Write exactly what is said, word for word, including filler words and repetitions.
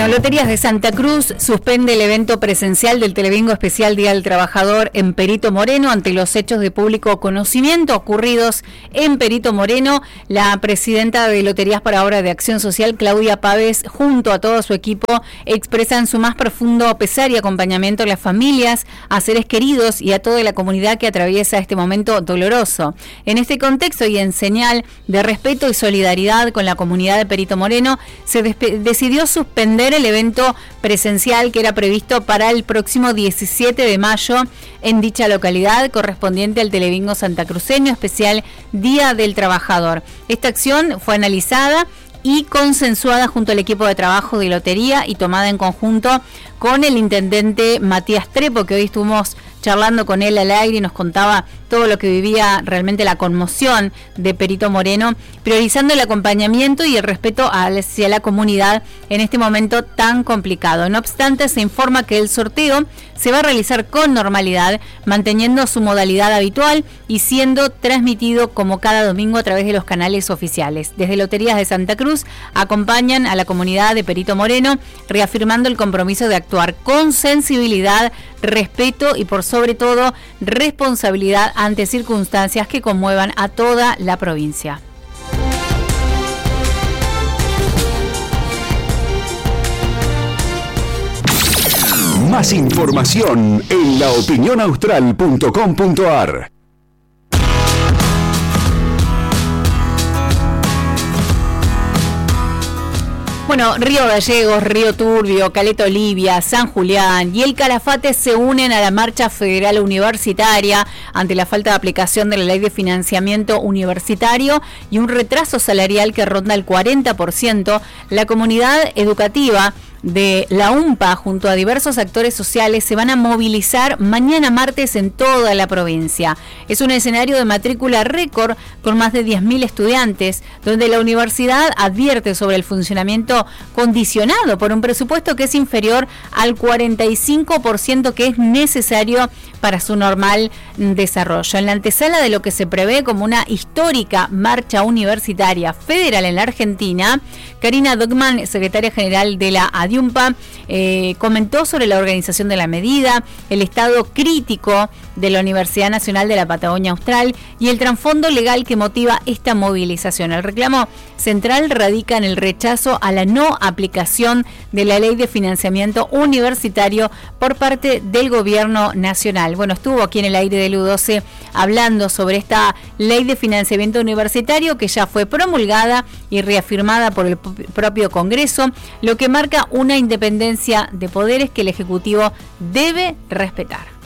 Bueno, Loterías de Santa Cruz suspende el evento presencial del Telebingo Especial Día del Trabajador en Perito Moreno ante los hechos de público conocimiento ocurridos en Perito Moreno. La presidenta de Loterías para Obra de Acción Social, Claudia Pávez, junto a todo su equipo, expresan su más profundo pesar y acompañamiento a las familias, a seres queridos y a toda la comunidad que atraviesa este momento doloroso. En este contexto y en señal de respeto y solidaridad con la comunidad de Perito Moreno, se decidió suspender el evento presencial que era previsto para el próximo diecisiete de mayo en dicha localidad, correspondiente al Telebingo santacruceño especial Día del Trabajador. Esta acción fue analizada y consensuada junto al equipo de trabajo de Lotería y tomada en conjunto con el intendente Matías Trepo, que hoy estuvimos charlando con él al aire y nos contaba todo lo que vivía realmente la conmoción de Perito Moreno, priorizando el acompañamiento y el respeto hacia la comunidad en este momento tan complicado. No obstante, se informa que el sorteo se va a realizar con normalidad, manteniendo su modalidad habitual y siendo transmitido como cada domingo a través de los canales oficiales. Desde Loterías de Santa Cruz acompañan a la comunidad de Perito Moreno, reafirmando el compromiso de actuar con sensibilidad, respeto y por sobre todo responsabilidad ante circunstancias que conmuevan a toda la provincia. Más información en la opinión austral punto com punto a r. Bueno, Río Gallegos, Río Turbio, Caleta Olivia, San Julián y el Calafate se unen a la marcha federal universitaria ante la falta de aplicación de la ley de financiamiento universitario y un retraso salarial que ronda el cuarenta por ciento. La comunidad educativa de la UMPA junto a diversos actores sociales se van a movilizar mañana martes en toda la provincia. Es un escenario de matrícula récord con más de diez mil estudiantes, donde la universidad advierte sobre el funcionamiento condicionado por un presupuesto que es inferior al cuarenta y cinco por ciento que es necesario para su normal desarrollo. En la antesala de lo que se prevé como una histórica marcha universitaria federal en la Argentina, Karina Dogman, secretaria general de la ADIUMPA, eh, comentó sobre la organización de la medida, el estado crítico de la Universidad Nacional de la Patagonia Austral y el trasfondo legal que motiva esta movilización. El reclamo central radica en el rechazo a la no aplicación de la ley de financiamiento universitario por parte del gobierno nacional. Bueno, estuvo aquí en el aire del U doce hablando sobre esta ley de financiamiento universitario que ya fue promulgada y reafirmada por el propio Congreso, lo que marca una independencia de poderes que el Ejecutivo debe respetar.